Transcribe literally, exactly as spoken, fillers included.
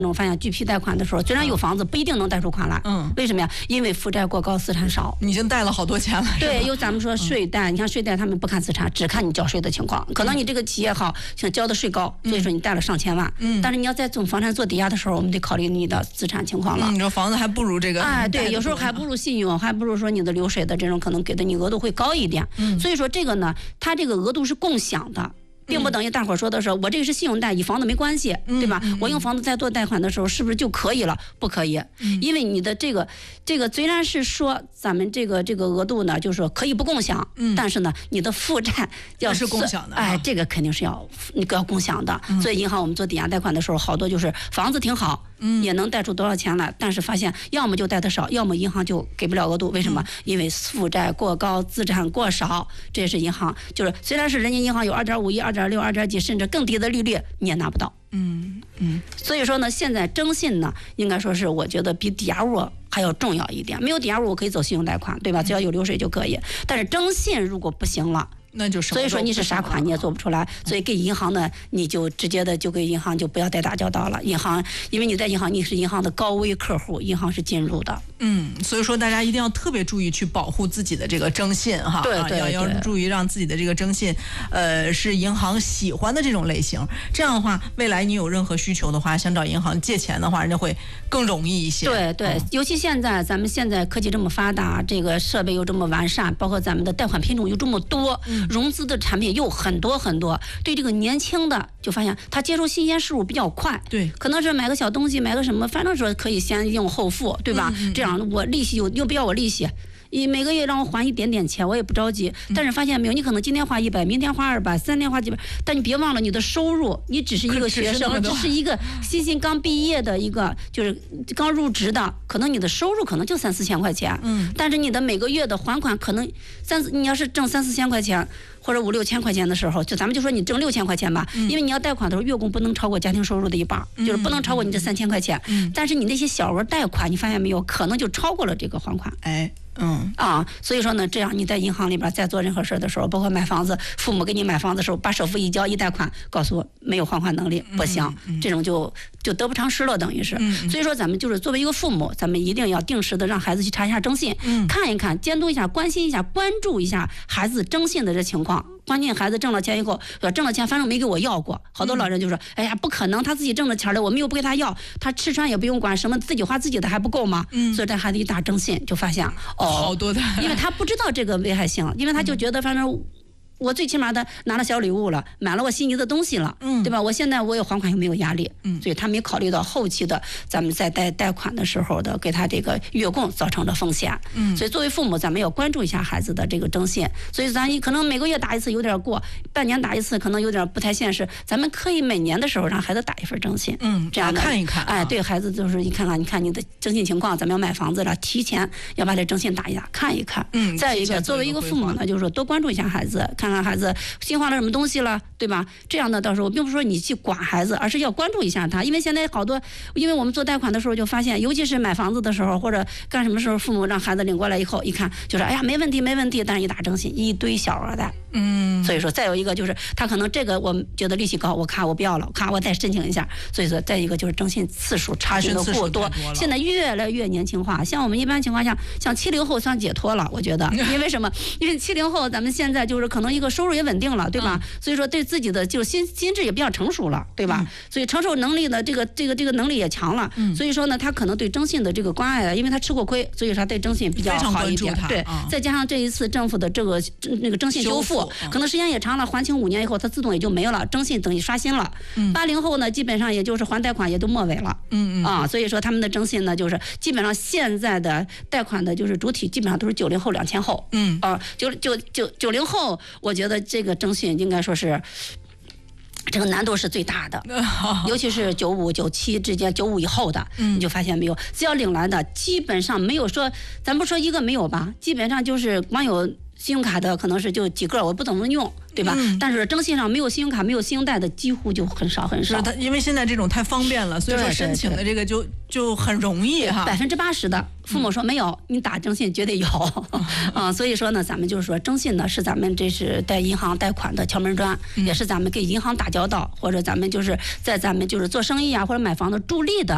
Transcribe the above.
种发现拒批贷款的时候，虽然有房子，不一定能贷出款来。嗯，为什么呀？因为负债过高，资产少。 你已经贷了好多钱了。 对，有咱们说税贷，嗯、你看税贷他们不看资产，只看你缴税的情况。可能你这个企业好，像交的税高，所以说你贷了上千万。嗯。但是你要在总房产做抵押的时候，我们得考虑你的资产情况了。 嗯，你说房子还不如这个。 哎，对，有时候还不如信用，还不如说你的流水的这种，可能给的你额度会高一点。嗯。所以说这个呢，它这个额度是共享的。并不等于大伙说的是我这个是信用贷，与房子没关系，对吧？嗯嗯嗯、我用房子在做贷款的时候，是不是就可以了？不可以，嗯、因为你的这个这个虽然是说咱们这个这个额度呢，就是说可以不共享，嗯、但是呢，你的负债要是共享的， 哎，这个肯定是要那个要共享的。嗯、所以银行我们做抵押贷款的时候，好多就是房子挺好。嗯，也能贷出多少钱来，但是发现要么就贷的少，要么银行就给不了额度。为什么？嗯、因为负债过高，资产过少，这也是银行就是虽然是人家银行有二点五亿、二点六、二点几，甚至更低的利率，你也拿不到。嗯嗯。所以说呢，现在征信呢，应该说是我觉得比抵押物还要重要一点。没有抵押物，我可以走信用贷款，对吧？只要有流水就可以。但是征信如果不行了。 那就是， 所以说你是啥款你也做不出来，所以给银行呢，你就直接的就给银行就不要再打交道了。银行，因为你在银行你是银行的高危客户，银行是进入的。 嗯，所以说大家一定要特别注意去保护自己的这个征信哈， 对对对， 要要注意让自己的这个征信，呃，是银行喜欢的这种类型。这样的话，未来你有任何需求的话，想找银行借钱的话，人家会更容易一些。 对对，嗯、尤其现在咱们现在科技这么发达，这个设备又这么完善，包括咱们的贷款品种又这么多。嗯融资的产品又很多很多，对这个年轻的就发现他接受新鲜事物比较快， 对， 可能是买个小东西，买个什么，反正说可以先用后付，对吧？嗯嗯、这样我利息又又不要我利息。你每个月让我还一点点钱，我也不着急。但是发现没有，你可能今天花一百，明天花二百，三天花几百，但你别忘了你的收入，你只是一个学生，只是一个新新刚毕业的一个，就是刚入职的，可能你的收入可能就三四千块钱。嗯。但是你的每个月的还款可能三，你要是挣三四千块钱。或者五六千块钱的时候，就咱们就说你挣六千块钱吧，嗯、因为你要贷款的时候，月供不能超过家庭收入的一半，嗯、就是不能超过你这三千块钱。嗯、但是你那些小额贷款，你发现没有，可能就超过了这个还款。 哎。嗯啊，所以说呢，这样你在银行里边在做任何事的时候，包括买房子，父母给你买房子的时候，把首付一交一贷款，告诉我没有还款能力，不行，嗯嗯、这种就就得不偿失了，等于是。嗯、所以说咱们就是作为一个父母，咱们一定要定时的让孩子去查一下征信，嗯、看一看，监督一下，关心一下，关注一下孩子征信的这情况。关键孩子挣了钱以后，挣了钱反正没给我要过，好多老人就说，哎呀，不可能，他自己挣了钱了，我们又不给他要，他吃穿也不用管，什么自己花自己的还不够吗？嗯，所以这孩子一打征信就发现，哦， 好多的， 因为他不知道这个危害性，因为他就觉得反正。我最起码的拿了小礼物了，买了我心仪的东西了，嗯，对吧？我现在我有还款又没有压力，嗯，所以他没考虑到后期的咱们在贷贷款的时候的给他这个月供造成的风险，嗯，所以作为父母咱们要关注一下孩子的这个征信，所以咱可能每个月打一次有点过，半年打一次可能有点不太现实，咱们可以每年的时候让孩子打一份征信， 嗯， 这样看一看， 哎，对孩子就是你看看，你看你的征信情况，咱们要买房子了，提前要把这征信打一打，看一看，嗯，再一个作为一个父母呢，就是说多关注一下孩子，看看孩子。新换了什么东西了，对吧？这样的到时候并不是说你去管孩子，而是要关注一下他，因为现在好多，因为我们做贷款的时候就发现，尤其是买房子的时候或者干什么时候，父母让孩子领过来以后，一看就是哎呀没问题没问题，但是一打征信一堆小额贷，嗯，所以说再有一个就是他可能这个我们觉得利息高，我卡我不要了，卡我再申请一下，所以说再一个就是征信次数查询的过多，现在越来越年轻化，像我们一般情况下，像七零后算解脱了，我觉得，因为什么？因为七零后咱们现在就是可能一个收入也稳定了。对吧？嗯、所以说对自己的就心心智也比较成熟了，对吧？嗯、所以承受能力的这个这个这个能力也强了。嗯、所以说呢，他可能对征信的这个关爱啊，因为他吃过亏，所以说对征信比较好一点。对，嗯、再加上这一次政府的这个那个征信修复，嗯、可能时间也长了，还清五年以后，它自动也就没了，征信等于刷新了。八零、嗯、后呢，基本上也就是还贷款也都末尾了。嗯嗯啊，所以说他们的征信呢，就是基本上现在的贷款的就是主体基本上都是九零后、两千后。嗯啊，九九九九零后，我觉得这个征信应该说是这个难度是最大的，尤其是九五、九七之间，九五以后的，你就发现没有，只要领来的，基本上没有说，咱不说一个没有吧，基本上就是光有信用卡的，可能是就几个，我不怎么用。对吧？嗯、但是征信上没有信用卡、没有信用贷的，几乎就很少很少。 是的，因为现在这种太方便了，所以说申请的这个就就很容易哈。 百分之八十的父母说没有，你打征信绝对有啊、嗯。所以说呢，咱们就是说征信呢是咱们这是贷银行贷款的敲门砖，嗯、也是咱们给银行打交道，或者咱们就是在咱们就是做生意啊或者买房的助力的